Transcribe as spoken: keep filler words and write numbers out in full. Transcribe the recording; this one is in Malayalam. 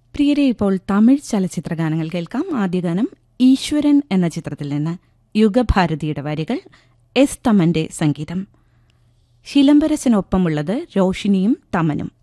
പ്രിയരെ, ഇപ്പോൾ തമിഴ് ചലച്ചിത്ര ഗാനങ്ങൾ കേൾക്കാം. ആദ്യ ഗാനം ഈശ്വരൻ എന്ന ചിത്രത്തിൽ നിന്ന്. യുഗഭാരതിയുടെ വരികൾ, എസ് തമന്റെ സംഗീതം. ശിലംബരസിനൊപ്പമുള്ളത് രോഷിനിയും തമനും.